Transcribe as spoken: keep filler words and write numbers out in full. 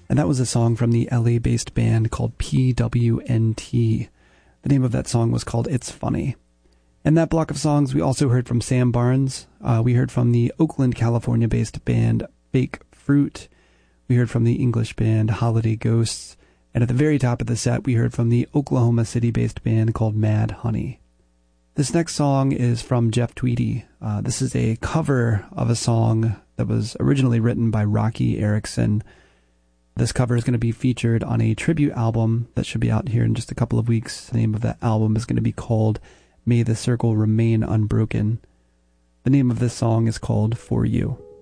And that was a song from the L A-based band called P W N T. The name of that song was called It's Funny. In that block of songs, we also heard from Sam Barnes. Uh, we heard from the Oakland, California-based band Fake Fruit. We heard from the English band Holiday Ghosts. And at the very top of the set, we heard from the Oklahoma City-based band called Mad Honey. This next song is from Jeff Tweedy. Uh, this is a cover of a song that was originally written by Rocky Erickson. This cover is going to be featured on a tribute album that should be out here in just a couple of weeks. The name of that album is going to be called May the Circle Remain Unbroken. The name of this song is called For You.